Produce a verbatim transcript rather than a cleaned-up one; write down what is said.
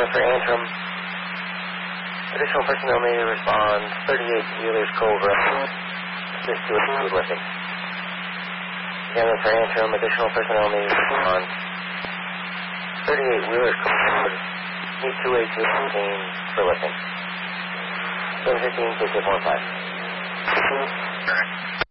Scanner for Antrim. Additional personnel may respond. thirty-eight Wheelers Cobra. Assist to with lifting. Scanner for Antrim. Additional personnel may respond. thirty-eight Wheelers Cobra. Need two eight two fifteen for lifting. seven fifteen, K K four five.